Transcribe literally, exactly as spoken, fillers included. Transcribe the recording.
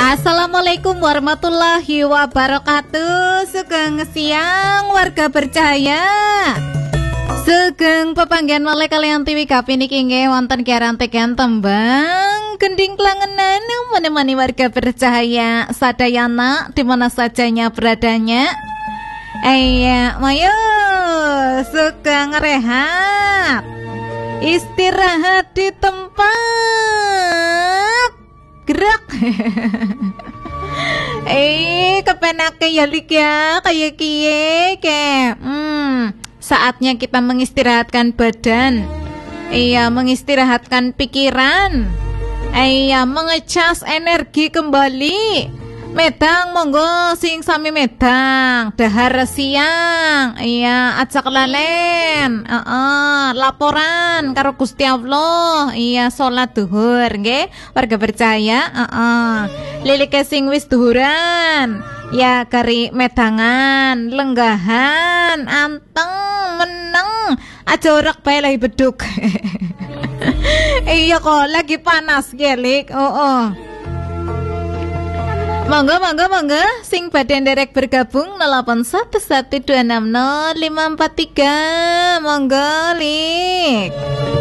Assalamualaikum warahmatullahi wabarakatuh. Sugeng siang warga percaya. Sugeng pepanggihan malih kalian tiwi kapi niki nggih wonten kiaran tekan tembang gending klangenan menemani warga percaya sadayana di mana sajanya beradanya. Iya, mayo sugeng rehat. Istirahat di tempat. Gerak. Eh, kepenake ya lik ya, kayak kie ke. Hmm, saatnya kita mengistirahatkan badan. Iya, mengistirahatkan pikiran. Iya, mengecas energi kembali. Medang monggo sing sami medang dahar siang. Iya, acak lalen. uh -uh, laporan karo Gusti Allah. Iya, salat duhur nggih warga percaya. uh -uh. Lilike sing wis duhuran ya kari medangan lenggahan anteng meneng aja orak bae lagi beduk. Iya kok lagi panas gelik. Oh, oh. Monggo, monggo, monggo, sing badan derek bergabung nol delapan satu satu dua enam nol lima empat tiga. Monggo, lik.